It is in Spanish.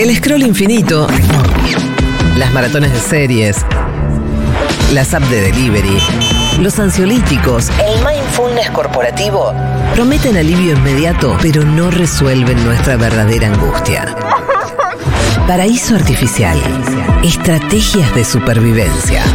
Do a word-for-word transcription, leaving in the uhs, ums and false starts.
El scroll infinito, las maratones de series, las apps de delivery, los ansiolíticos, el mindfulness corporativo prometen alivio inmediato, pero no resuelven nuestra verdadera angustia. Paraíso artificial. Estrategias de supervivencia.